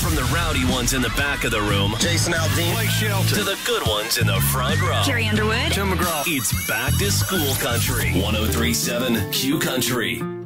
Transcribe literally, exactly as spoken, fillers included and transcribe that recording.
From the rowdy ones in the back of the room, Jason Aldean, Blake Shelton, to the good ones in the front row, Carrie Underwood, Tim McGraw. it's back to school country. one oh three point seven Q Country.